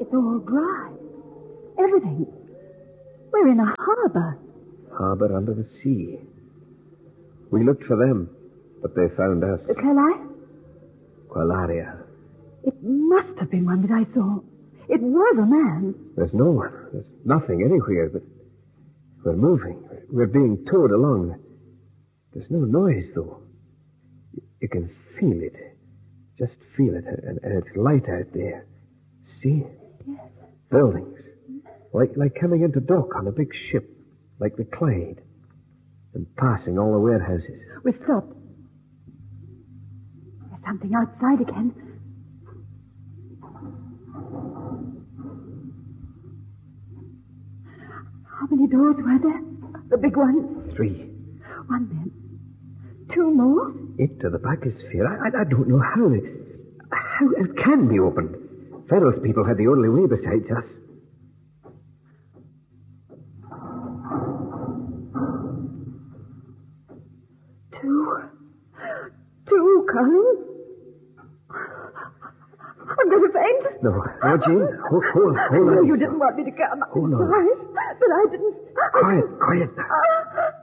It's all dry. Everything. We're in a harbor. Harbor under the sea. We looked for them, but they found us. Qualaria. It must have been one that I saw. It was a man. There's no one. There's nothing anywhere, but we're moving. We're being towed along. There's no noise, though. You can feel it. Just feel it, and it's light out there. See? Yes. Buildings. Like coming into dock on a big ship, like the Clyde. And passing all the warehouses. We've stopped. There's something outside again. How many doors were there? The big ones? 3. One then. 2 more? Into the backosphere. I don't know how it can be opened. Ferrell's people had the only way besides us. Two, Colin. I'm going to faint. No, Jane. Hold on. No, you didn't want me to come. Hold on. Sorry, but I didn't. Quiet now.